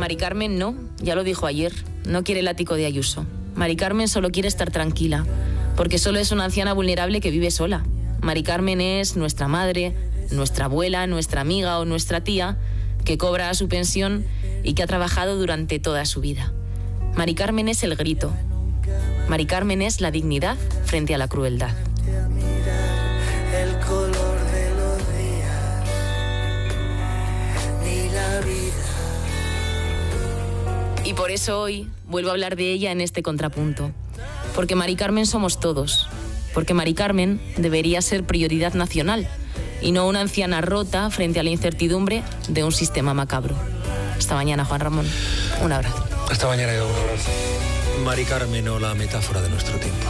Mari Carmen no, ya lo dijo ayer, no quiere el ático de Ayuso. Mari Carmen solo quiere estar tranquila, porque solo es una anciana vulnerable que vive sola. Mari Carmen es nuestra madre, nuestra abuela, nuestra amiga o nuestra tía, que cobra su pensión y que ha trabajado durante toda su vida. Mari Carmen es el grito. Mari Carmen es la dignidad frente a la crueldad. El color de los días, ni la vida. Y por eso hoy vuelvo a hablar de ella en este contrapunto. Porque Mari Carmen somos todos. Porque Mari Carmen debería ser prioridad nacional y no una anciana rota frente a la incertidumbre de un sistema macabro. Hasta mañana, Juan Ramón. Un abrazo. Hasta mañana, un abrazo. Mari Carmen, o la metáfora de nuestro tiempo.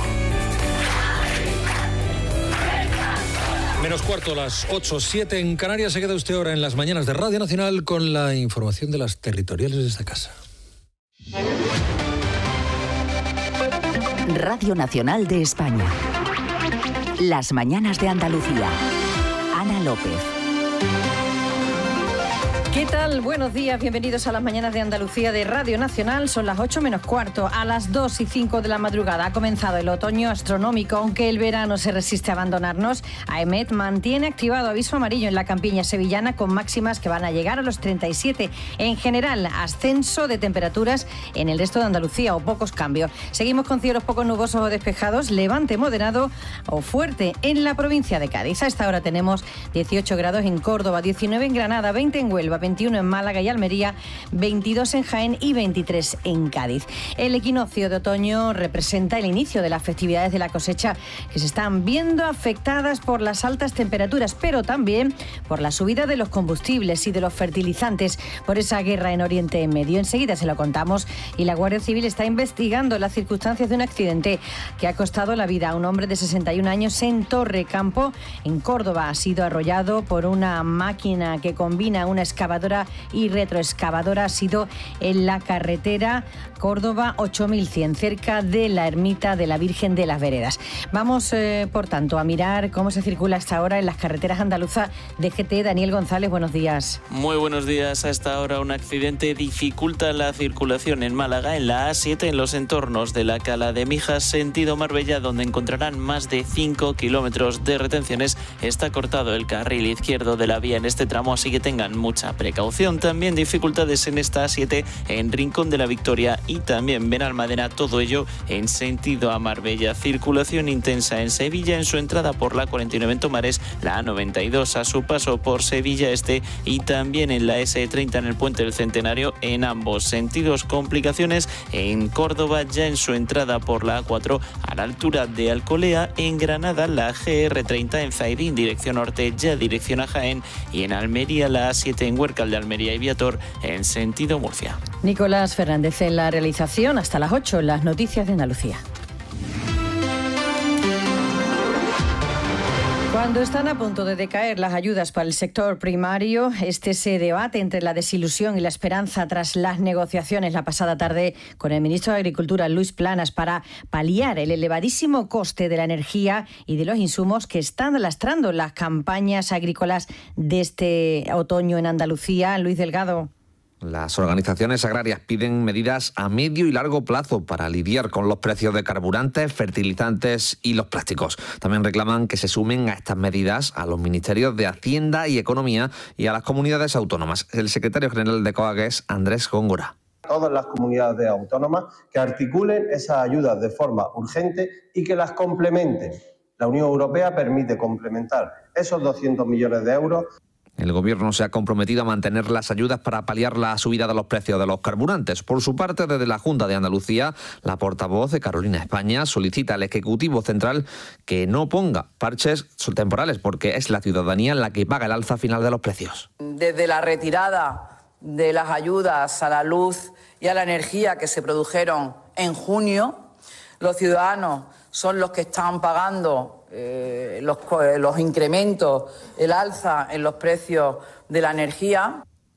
Menos cuarto, las 8:07 en Canarias. Se queda usted ahora en las mañanas de Radio Nacional con la información de las territoriales de esta casa. Radio Nacional de España. Las mañanas de Andalucía. Ana López. ¿Qué tal? Buenos días, bienvenidos a las mañanas de Andalucía de Radio Nacional. Son las 8 menos cuarto, a las 2:05 de la madrugada. Ha comenzado el otoño astronómico, aunque el verano se resiste a abandonarnos. AEMET mantiene activado aviso amarillo en la campiña sevillana con máximas que van a llegar a los 37. En general, ascenso de temperaturas en el resto de Andalucía o pocos cambios. Seguimos con cielos poco nubosos o despejados, levante moderado o fuerte en la provincia de Cádiz. A esta hora tenemos 18 grados en Córdoba, 19 en Granada, 20 en Huelva, 21 en Málaga y Almería, 22 en Jaén y 23 en Cádiz. El equinoccio de otoño representa el inicio de las festividades de la cosecha que se están viendo afectadas por las altas temperaturas, pero también por la subida de los combustibles y de los fertilizantes, por esa guerra en Oriente Medio. Enseguida se lo contamos y la Guardia Civil está investigando las circunstancias de un accidente que ha costado la vida a un hombre de 61 años en Torrecampo, en Córdoba. Ha sido arrollado por una máquina que combina una excavadora y retroexcavadora. Ha sido en la carretera Córdoba 8100, cerca de la ermita de la Virgen de las Veredas. Vamos, por tanto, a mirar cómo se circula hasta ahora en las carreteras andaluzas. DGT, Daniel González, buenos días. Muy buenos días. A esta hora un accidente dificulta la circulación en Málaga, en la A7, en los entornos de la Cala de Mijas, sentido Marbella, donde encontrarán más de 5 kilómetros de retenciones. Está cortado el carril izquierdo de la vía en este tramo, así que tengan mucha precaución. También dificultades en esta A7 en Rincón de la Victoria y también Benalmádena, todo ello en sentido a Marbella. Circulación intensa en Sevilla en su entrada por la 49 en Tomares, la A92 a su paso por Sevilla Este y también en la S30 en el Puente del Centenario, en ambos sentidos. Complicaciones en Córdoba ya en su entrada por la A4 a la altura de Alcolea, en Granada la GR30 en Zaidín dirección norte ya dirección a Jaén y en Almería la A7 en Huércal de Almería y Viator en sentido Murcia. Nicolás Fernández en la realización. Hasta las 8, las noticias de Andalucía. Cuando están a punto de decaer las ayudas para el sector primario, se debate entre la desilusión y la esperanza tras las negociaciones la pasada tarde con el ministro de Agricultura, Luis Planas, para paliar el elevadísimo coste de la energía y de los insumos que están lastrando las campañas agrícolas de este otoño en Andalucía. Luis Delgado. Las organizaciones agrarias piden medidas a medio y largo plazo para lidiar con los precios de carburantes, fertilizantes y los plásticos. También reclaman que se sumen a estas medidas a los ministerios de Hacienda y Economía y a las comunidades autónomas. El secretario general de COAG es Andrés Góngora. Todas las comunidades autónomas que articulen esas ayudas de forma urgente y que las complementen. La Unión Europea permite complementar esos 200 millones de euros. El Gobierno se ha comprometido a mantener las ayudas para paliar la subida de los precios de los carburantes. Por su parte, desde la Junta de Andalucía, la portavoz de Carolina España solicita al Ejecutivo Central que no ponga parches temporales, porque es la ciudadanía la que paga el alza final de los precios. Desde la retirada de las ayudas a la luz y a la energía que se produjeron en junio, los ciudadanos son los que están pagando los incrementos, el alza en los precios de la energía.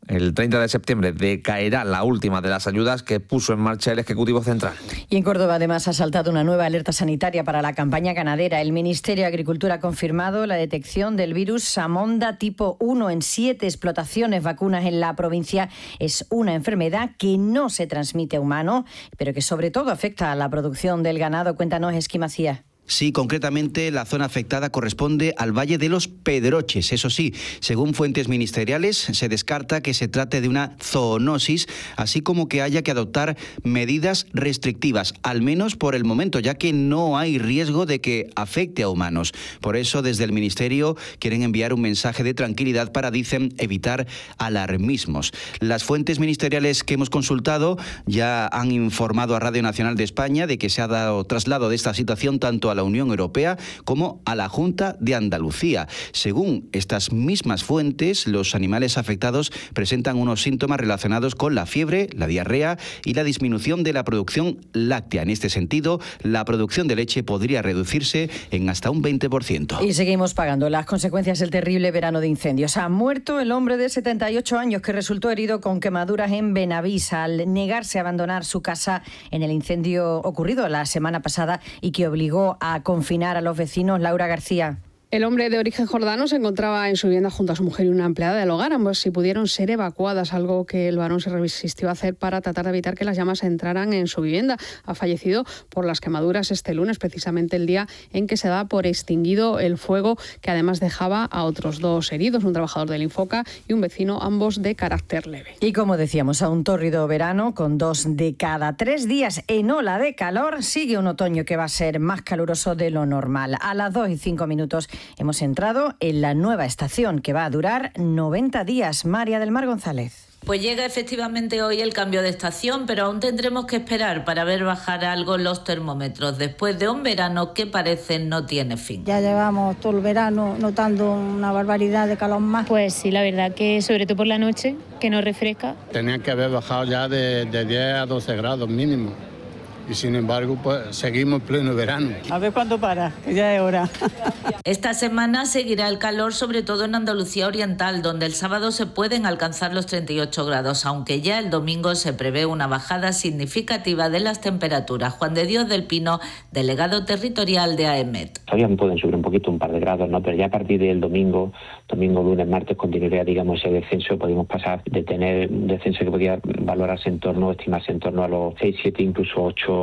El 30 de septiembre decaerá la última de las ayudas que puso en marcha el Ejecutivo Central. Y en Córdoba además ha saltado una nueva alerta sanitaria para la campaña ganadera. El Ministerio de Agricultura ha confirmado la detección del virus Samonda tipo 1 en 7 explotaciones vacunas en la provincia. Es una enfermedad que no se transmite a humano, pero que sobre todo afecta a la producción del ganado. Cuéntanos, Esqui Macías. Sí, concretamente la zona afectada corresponde al Valle de los Pedroches. Eso sí, según fuentes ministeriales, se descarta que se trate de una zoonosis, así como que haya que adoptar medidas restrictivas, al menos por el momento, ya que no hay riesgo de que afecte a humanos. Por eso, desde el Ministerio quieren enviar un mensaje de tranquilidad para, dicen, evitar alarmismos. Las fuentes ministeriales que hemos consultado ya han informado a Radio Nacional de España de que se ha dado traslado de esta situación tanto a la Unión Europea como a la Junta de Andalucía. Según estas mismas fuentes, los animales afectados presentan unos síntomas relacionados con la fiebre, la diarrea y la disminución de la producción láctea. En este sentido, la producción de leche podría reducirse en hasta un 20%. Y seguimos pagando las consecuencias del terrible verano de incendios. Ha muerto el hombre de 78 años que resultó herido con quemaduras en Benavís al negarse a abandonar su casa en el incendio ocurrido la semana pasada y que obligó a confinar a los vecinos. Laura García. El hombre de origen jordano se encontraba en su vivienda junto a su mujer y una empleada del hogar. Ambos sí pudieron ser evacuadas, algo que el varón se resistió a hacer para tratar de evitar que las llamas entraran en su vivienda. Ha fallecido por las quemaduras este lunes, precisamente el día en que se da por extinguido el fuego, que además dejaba a otros 2 heridos, un trabajador del Infoca y un vecino, ambos de carácter leve. Y como decíamos, a un tórrido verano con 2 de cada 3 días en ola de calor, sigue un otoño que va a ser más caluroso de lo normal. A las 2:05 hemos entrado en la nueva estación que va a durar 90 días. María del Mar González. Pues llega efectivamente hoy el cambio de estación, pero aún tendremos que esperar para ver bajar algo los termómetros después de un verano que parece no tiene fin. Ya llevamos todo el verano notando una barbaridad de calor más. Pues sí, la verdad que sobre todo por la noche, que nos refresca. Tenían que haber bajado ya de 10 a 12 grados mínimo. Y sin embargo, pues seguimos en pleno verano. A ver cuándo para, que ya es hora. Esta semana seguirá el calor, sobre todo en Andalucía Oriental, donde el sábado se pueden alcanzar los 38 grados, aunque ya el domingo se prevé una bajada significativa de las temperaturas. Juan de Dios del Pino, delegado territorial de AEMET. Todavía pueden subir un poquito, un par de grados, ¿no? Pero ya a partir del domingo, lunes, martes, continuaría, digamos, ese descenso. Podemos pasar de tener un descenso que podría valorarse estimarse en torno a los 6, 7, incluso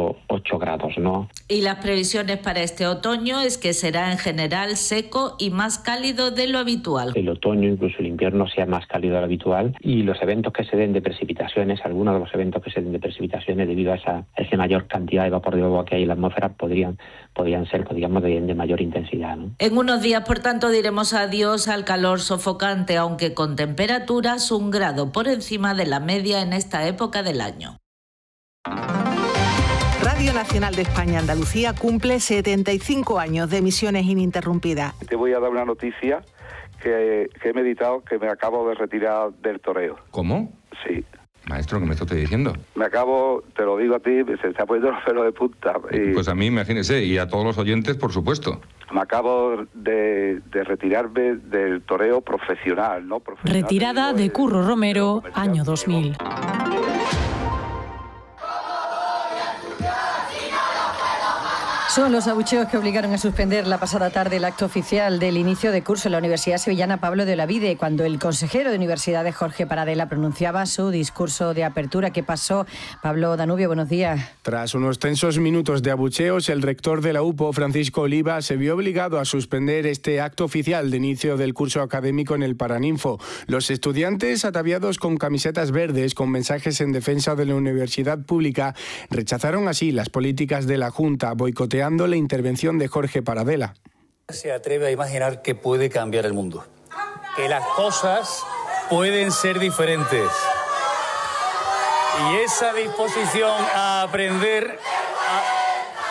8 grados, ¿no? Y las previsiones para este otoño es que será en general seco y más cálido de lo habitual. El otoño, incluso el invierno, sea más cálido de lo habitual, y los eventos que se den de precipitaciones, algunos de los eventos que se den de precipitaciones debido a esa mayor cantidad de vapor de agua que hay en la atmósfera podrían ser, digamos, de mayor intensidad, ¿no? En unos días, por tanto, diremos adiós al calor sofocante, aunque con temperaturas 1 grado por encima de la media en esta época del año. Radio Nacional de España Andalucía cumple 75 años de emisiones ininterrumpidas. Te voy a dar una noticia que he meditado, que me acabo de retirar del toreo. ¿Cómo? Sí. Maestro, ¿qué me está diciendo? Te lo digo a ti, se está poniendo los pelos de punta. Pues a mí, imagínese, y a todos los oyentes, por supuesto. Me acabo de retirarme del toreo profesional, ¿no? Retirada de Curro Romero, año 2000. Son los abucheos que obligaron a suspender la pasada tarde el acto oficial del inicio de curso en la Universidad Sevillana Pablo de Olavide, cuando el consejero de Universidades, Jorge Paradela, pronunciaba su discurso de apertura. ¿Qué pasó? Pablo Danubio, buenos días. Tras unos tensos minutos de abucheos, el rector de la UPO, Francisco Oliva, se vio obligado a suspender este acto oficial de inicio del curso académico en el Paraninfo. Los estudiantes, ataviados con camisetas verdes con mensajes en defensa de la universidad pública, rechazaron así las políticas de la Junta, boicoteando la intervención de Jorge Paradela. Se atreve a imaginar que puede cambiar el mundo, que las cosas pueden ser diferentes. Y esa disposición a aprender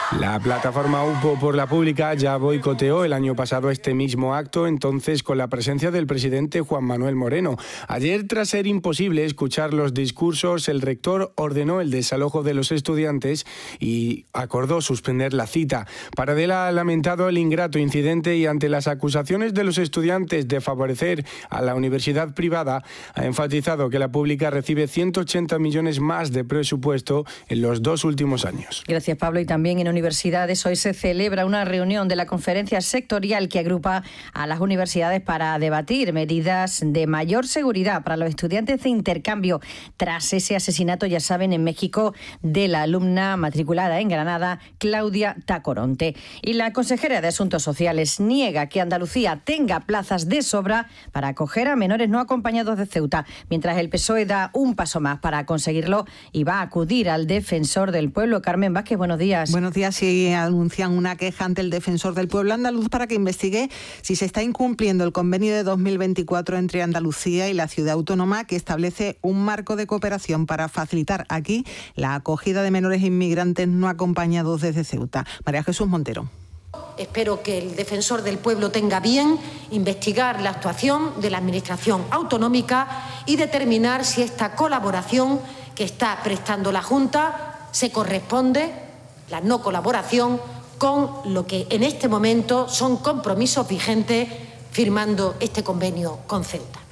La plataforma UPO por la Pública ya boicoteó el año pasado este mismo acto, entonces con la presencia del presidente Juan Manuel Moreno. Ayer, tras ser imposible escuchar los discursos, el rector ordenó el desalojo de los estudiantes y acordó suspender la cita. Paradela ha lamentado el ingrato incidente y ante las acusaciones de los estudiantes de favorecer a la universidad privada, ha enfatizado que la pública recibe 180 millones más de presupuesto en los 2 últimos años. Gracias, Pablo. Y también en universidades hoy se celebra una reunión de la conferencia sectorial que agrupa a las universidades para debatir medidas de mayor seguridad para los estudiantes de intercambio tras ese asesinato, ya saben, en México de la alumna matriculada en Granada, Claudia Tacoronte. Y la consejera de Asuntos Sociales niega que Andalucía tenga plazas de sobra para acoger a menores no acompañados de Ceuta, mientras el PSOE da un paso más para conseguirlo y va a acudir al defensor del pueblo. Carmen Vázquez, buenos días. Buenos días. Sí, anuncian una queja ante el defensor del pueblo andaluz para que investigue si se está incumpliendo el convenio de 2024 entre Andalucía y la ciudad autónoma que establece un marco de cooperación para facilitar aquí la acogida de menores inmigrantes no acompañados desde Ceuta. María Jesús Montero. Espero que el defensor del pueblo tenga bien investigar la actuación de la Administración autonómica y determinar si esta colaboración que está prestando la Junta se corresponde, la no colaboración, con lo que en este momento son compromisos vigentes firmando este convenio con Ceuta.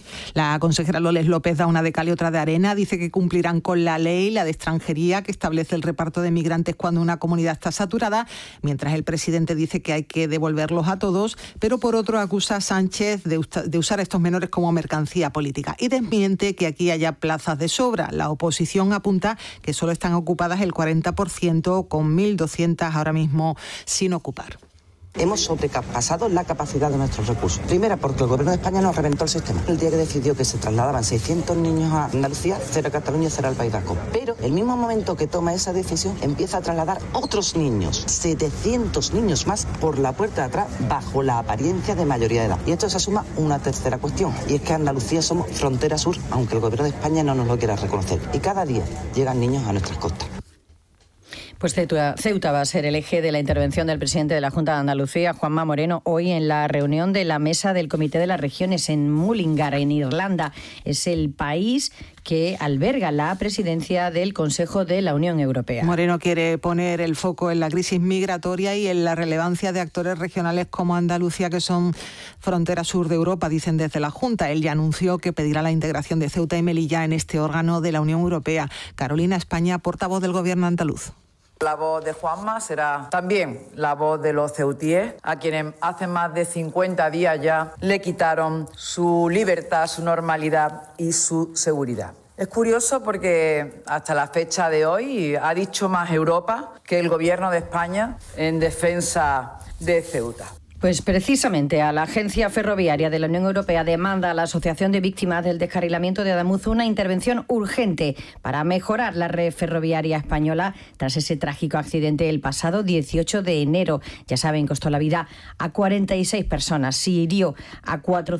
La consejera Loles López da una de cal y otra de arena. Dice que cumplirán con la ley, la de extranjería, que establece el reparto de migrantes cuando una comunidad está saturada, mientras el presidente dice que hay que devolverlos a todos, pero por otro acusa a Sánchez de usar a estos menores como mercancía política y desmiente que aquí haya plazas de sobra. La oposición apunta que solo están ocupadas el 40%, con 1.200 ahora mismo sin ocupar. Hemos sobrepasado la capacidad de nuestros recursos. Primera, porque el Gobierno de España nos reventó el sistema. El día que decidió que se trasladaban 600 niños a Andalucía, cero a Cataluña, cero al País Vasco. Pero el mismo momento que toma esa decisión, empieza a trasladar otros niños, 700 niños más, por la puerta de atrás, bajo la apariencia de mayoría de edad. Y esto se asuma una tercera cuestión, y es que Andalucía somos frontera sur, aunque el Gobierno de España no nos lo quiera reconocer. Y cada día llegan niños a nuestras costas. Pues Ceuta va a ser el eje de la intervención del presidente de la Junta de Andalucía, Juanma Moreno, hoy en la reunión de la mesa del Comité de las Regiones en Mullingar, en Irlanda. Es el país que alberga la presidencia del Consejo de la Unión Europea. Moreno quiere poner el foco en la crisis migratoria y en la relevancia de actores regionales como Andalucía, que son frontera sur de Europa, dicen desde la Junta. Él ya anunció que pedirá la integración de Ceuta y Melilla en este órgano de la Unión Europea. Carolina España, portavoz del Gobierno andaluz. La voz de Juanma será también la voz de los ceutíes, a quienes hace más de 50 días ya le quitaron su libertad, su normalidad y su seguridad. Es curioso porque hasta la fecha de hoy ha dicho más Europa que el Gobierno de España en defensa de Ceuta. Pues precisamente a la Agencia Ferroviaria de la Unión Europea demanda a la Asociación de Víctimas del Descarrilamiento de Adamuz una intervención urgente para mejorar la red ferroviaria española tras ese trágico accidente el pasado 18 de enero. Ya saben, costó la vida a 46 personas y hirió a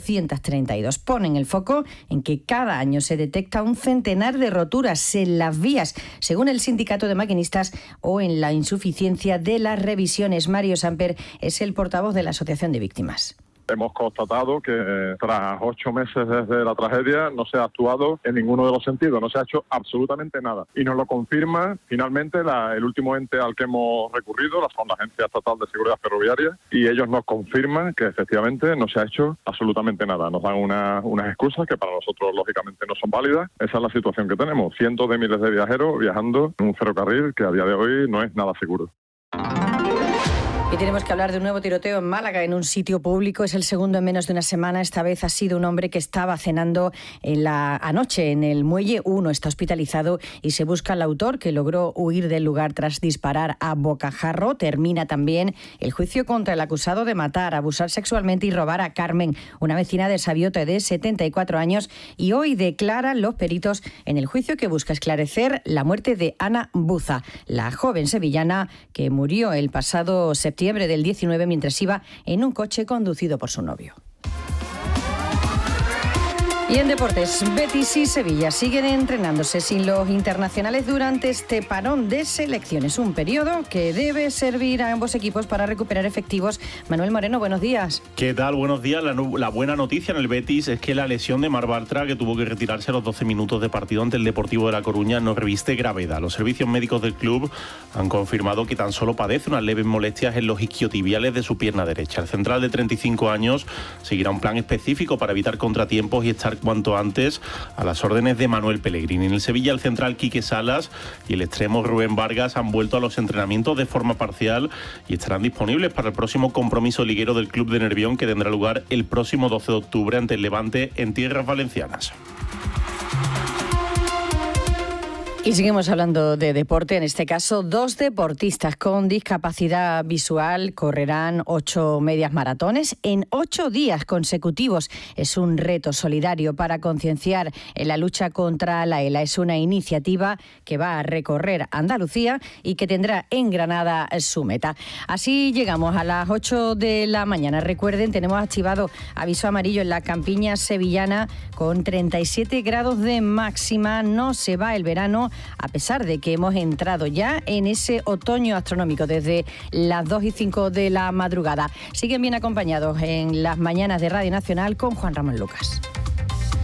432. Ponen el foco en que cada año se detecta un centenar de roturas en las vías, según el Sindicato de Maquinistas, o en la insuficiencia de las revisiones. Mario Samper es el portavoz de la Asociación de Víctimas. Hemos constatado que tras 8 meses desde la tragedia no se ha actuado en ninguno de los sentidos, no se ha hecho absolutamente nada. Y nos lo confirma finalmente el último ente al que hemos recurrido, la Agencia Estatal de Seguridad Ferroviaria, y ellos nos confirman que efectivamente no se ha hecho absolutamente nada. Nos dan unas excusas que para nosotros lógicamente no son válidas. Esa es la situación que tenemos. Cientos de miles de viajeros viajando en un ferrocarril que a día de hoy no es nada seguro. Y tenemos que hablar de un nuevo tiroteo en Málaga, en un sitio público. Es el segundo en menos de una semana. Esta vez ha sido un hombre que estaba cenando anoche en el Muelle 1. Está hospitalizado y se busca al autor, que logró huir del lugar tras disparar a bocajarro. Termina también el juicio contra el acusado de matar, abusar sexualmente y robar a Carmen, una vecina de Sabiote de 74 años. Y hoy declaran los peritos en el juicio que busca esclarecer la muerte de Ana Buza, la joven sevillana que murió el pasado septiembre del 19 mientras iba en un coche conducido por su novio. Y Y en deportes, Betis y Sevilla siguen entrenándose sin los internacionales durante este parón de selecciones. Un periodo que debe servir a ambos equipos para recuperar efectivos. Manuel Moreno, buenos días. ¿Qué tal? Buenos días. La buena noticia en el Betis es que la lesión de Marc Bartra, que tuvo que retirarse a los 12 minutos de partido ante el Deportivo de La Coruña, no reviste gravedad. Los servicios médicos del club han confirmado que tan solo padece unas leves molestias en los isquiotibiales de su pierna derecha. El central de 35 años seguirá un plan específico para evitar contratiempos y estar cuanto antes a las órdenes de Manuel Pellegrini. En el Sevilla, el central Quique Salas y el extremo Rubén Vargas han vuelto a los entrenamientos de forma parcial y estarán disponibles para el próximo compromiso liguero del club de Nervión, que tendrá lugar el próximo 12 de octubre ante el Levante en tierras valencianas. Y seguimos hablando de deporte. En este caso, 2 deportistas con discapacidad visual correrán 8 medias maratones en 8 días consecutivos. Es un reto solidario para concienciar en la lucha contra la ELA. Es una iniciativa que va a recorrer Andalucía y que tendrá en Granada su meta. Así llegamos a las 8 de la mañana. Recuerden, tenemos activado aviso amarillo en la campiña sevillana con 37 grados de máxima. No se va el verano, a pesar de que hemos entrado ya en ese otoño astronómico desde las 2:05 de la madrugada. Siguen bien acompañados en las mañanas de Radio Nacional con Juan Ramón Lucas.